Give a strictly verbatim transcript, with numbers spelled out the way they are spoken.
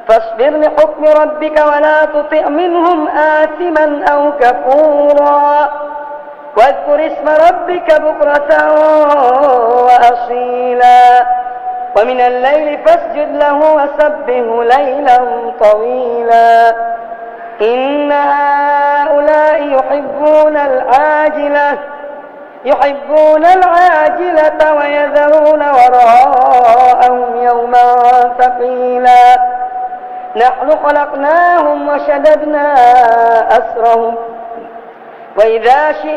فاصبر لحكم ربك ولا تطع منهم آثما أو كفورا واذكر اسم ربك بكرة وأصيلا ومن الليل فاسجد له وسبه ليلا طويلا إن هؤلاء يحبون العاجلة يحبون العاجلة ويذرون وراءهم يوما ثقيلا نحن خلقناهم وشددنا أسرهم وإذا شئنا